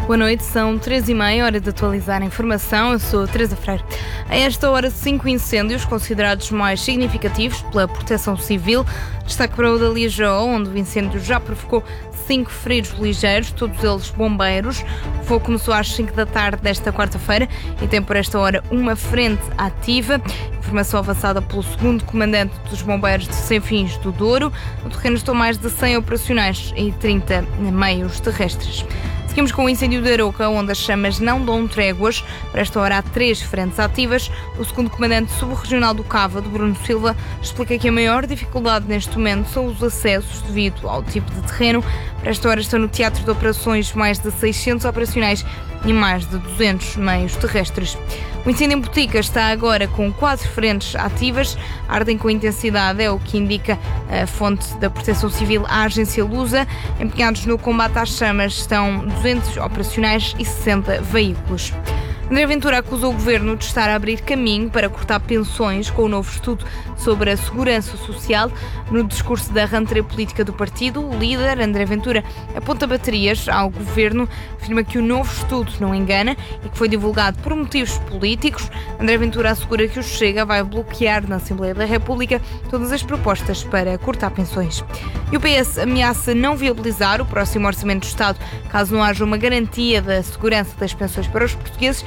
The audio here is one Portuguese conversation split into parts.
Boa noite, são 3h30, hora de atualizar a informação. Eu sou a Teresa Freire. A esta hora, 5 incêndios considerados mais significativos pela Proteção Civil. Destaque para o da Lijó, onde o incêndio já provocou 5 feridos ligeiros, todos eles bombeiros. O fogo começou às 5 da tarde desta quarta-feira e tem por esta hora uma frente ativa. Informação avançada pelo 2º Comandante dos Bombeiros de Sinfins do Douro. No terreno estão mais de 100 operacionais e 30 meios terrestres. Seguimos com o incêndio de Aroca, onde as chamas não dão tréguas. Por esta hora há 3 frentes ativas. O 2º Comandante Subregional do Cava, de Bruno Silva, explica que a maior dificuldade neste momento são os acessos devido ao tipo de terreno. Por esta hora estão no teatro de operações mais de 600 operacionais e mais de 200 meios terrestres. O incêndio em Botica está agora com 4 frentes ativas. Ardem com intensidade, é o que indica a fonte da Proteção Civil à agência Lusa. Empenhados no combate às chamas estão 200 operacionais e 60 veículos. André Ventura acusou o governo de estar a abrir caminho para cortar pensões com o novo estudo sobre a segurança social. No discurso da rentrée política do partido, o líder, André Ventura, aponta baterias ao governo, afirma que o novo estudo não engana e que foi divulgado por motivos políticos. André Ventura assegura que o Chega vai bloquear na Assembleia da República todas as propostas para cortar pensões. E o PS ameaça não viabilizar o próximo Orçamento do Estado caso não haja uma garantia da segurança das pensões para os portugueses.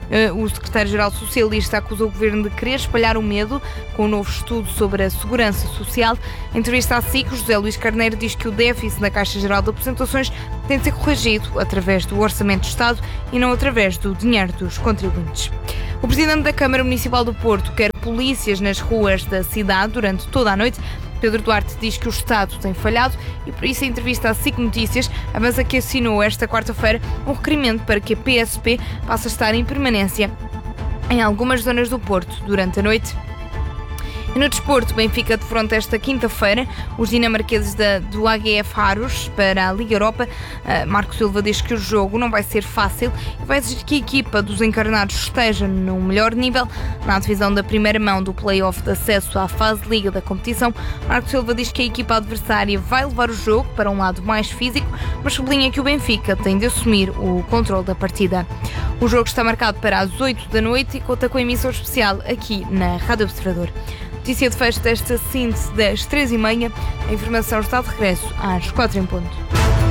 O secretário-geral socialista acusou o governo de querer espalhar o medo com o novo estudo sobre a segurança social. Em entrevista à SIC, José Luís Carneiro diz que o déficit na Caixa Geral de Aposentações tem de ser corrigido através do Orçamento do Estado e não através do dinheiro dos contribuintes. O presidente da Câmara Municipal do Porto quer polícias nas ruas da cidade durante toda a noite. Pedro Duarte diz que o Estado tem falhado e, por isso, em entrevista à SIC Notícias, avança que assinou esta quarta-feira um requerimento para que a PSP passe a estar em permanência em algumas zonas do Porto durante a noite. E no desporto, Benfica defronta esta quinta-feira os dinamarqueses do AGF Aarhus para a Liga Europa. Marco Silva diz que o jogo não vai ser fácil e vai exigir que a equipa dos encarnados esteja no melhor nível. Na divisão da primeira mão do play-off de acesso à fase de Liga da competição, Marco Silva diz que a equipa adversária vai levar o jogo para um lado mais físico, mas sublinha que o Benfica tem de assumir o controle da partida. O jogo está marcado para as 8 da noite e conta com a emissão especial aqui na Rádio Observador. Notícia de fecho desta síntese das 3h30. A informação está de regresso às 4 em ponto.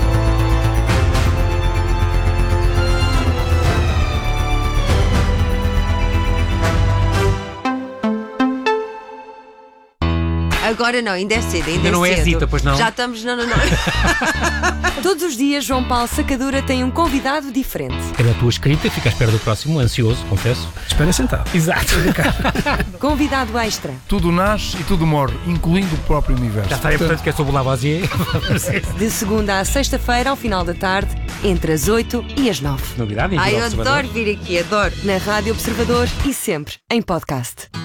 Agora não, ainda é cedo, ainda não é cedo. Zita, pois não? Já estamos, não. Todos os dias, João Paulo Sacadura tem um convidado diferente. É na tua escrita, fica à espera do próximo, ansioso, confesso. Espera sentado. Exato. Convidado extra. Tudo nasce e tudo morre, incluindo o próprio universo. Já está, é portanto que é sobre o Lavoisier. De segunda à sexta-feira, ao final da tarde, entre as 8 e as 9. Novidade, Ai, eu adoro vir aqui, adoro. Na Rádio Observador e sempre em podcast.